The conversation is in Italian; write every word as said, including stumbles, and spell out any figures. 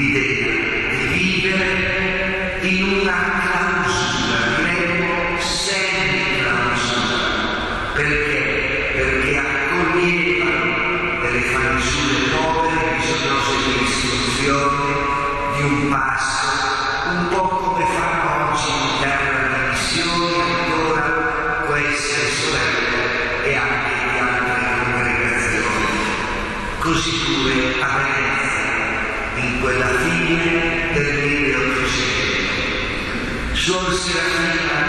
l'idea di vivere in una clausura, diremmo semi-clausura. Perché? Perché accoglievano delle fanciulle povere bisognose di istruzione, di un passo, un po' come fanno oggi in terra di missioni ancora queste sorelle e anche di altre congregazioni. Così pure a Venezia, in quella fine del milleottocento. Suor Serafina